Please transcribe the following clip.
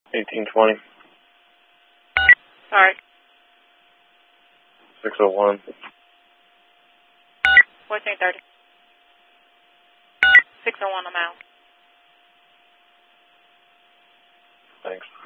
1820. Sorry. 601. 1430. 601, I'm out. Thanks.